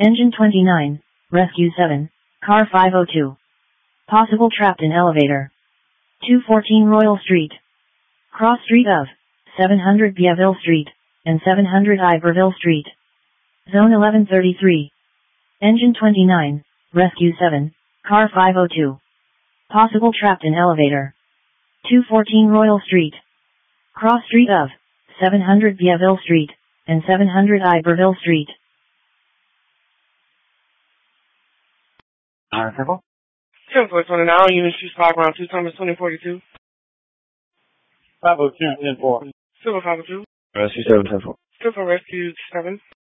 Engine 29, Rescue 7, Car 502. Possible trapped in elevator. 214 Royal Street. Cross street of 700 Biaville Street and 700 Iberville Street. Zone 1133. Engine 29, Rescue 7, Car 502. Possible trapped in elevator. 214 Royal Street. Cross street of 700 Biaville Street and 700 Iberville Street. Circle? 10-4 on an hour, unit 25 round 2 times 2042. 502, 10-4. Silver 502. Rescue 7, 10-4. Silver Rescue 7.